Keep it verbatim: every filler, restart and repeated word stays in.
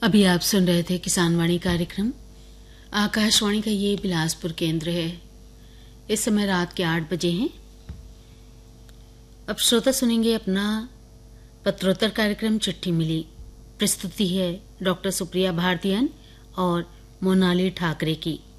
अभी आप सुन रहे थे किसानवाणी कार्यक्रम। आकाशवाणी का ये बिलासपुर केंद्र है। इस समय रात के आठ बजे हैं। अब श्रोता सुनेंगे अपना पत्रोत्तर कार्यक्रम चिट्ठी मिली। प्रस्तुति है डॉक्टर सुप्रिया भारतीयन और मोनाली ठाकरे की।